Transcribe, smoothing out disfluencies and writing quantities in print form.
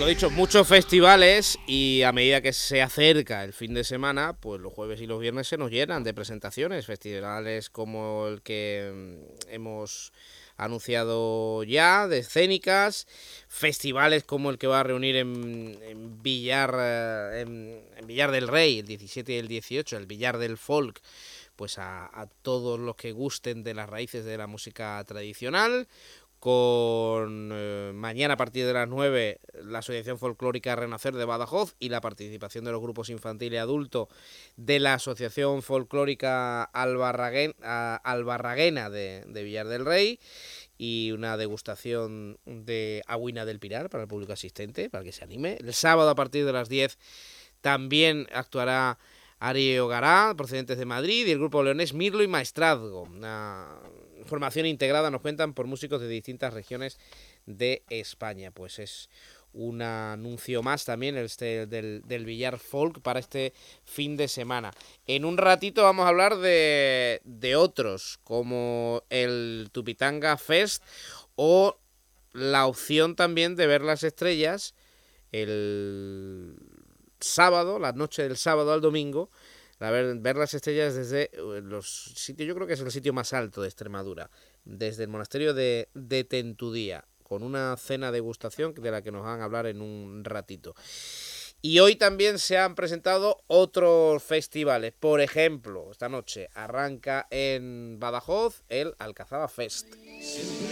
lo dicho, muchos festivales y a medida que se acerca el fin de semana, pues los jueves y los viernes se nos llenan de presentaciones, festivales como el que hemos anunciado ya, de escénicas, festivales como el que va a reunir en Villar, en Villar del Rey, el 17 y el 18, el Villar del Folk, pues a todos los que gusten de las raíces de la música tradicional, con mañana a partir de las 9 la Asociación Folclórica Renacer de Badajoz y la participación de los grupos infantil y adulto de la Asociación Folclórica Albarraguena de Villar del Rey, y una degustación de agüina del Pilar para el público asistente, para que se anime. El sábado a partir de las 10 también actuará Ari Ogará, procedentes de Madrid, y el grupo leonés Mirlo y Maestrazgo. Una formación integrada, nos cuentan, por músicos de distintas regiones de España. Pues es un anuncio más también del Villar Folk para este fin de semana. En un ratito vamos a hablar de otros, como el Tupitanga Fest o la opción también de ver las estrellas el sábado, la noche del sábado al domingo, ver las estrellas desde los sitios, yo creo que es el sitio más alto de Extremadura, desde el monasterio de Tentudía, con una cena degustación de la que nos van a hablar en un ratito. Y hoy también se han presentado otros festivales. Por ejemplo, esta noche arranca en Badajoz el Alcazaba Fest.